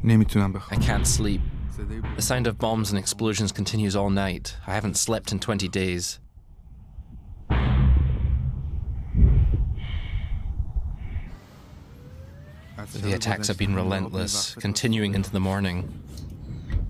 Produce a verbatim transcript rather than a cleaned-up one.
نمیتونم I بخوام. can't sleep. صدای The sound of bombs and explosions continues all night. I haven't slept in twenty days. The attacks have been relentless, continuing into the morning.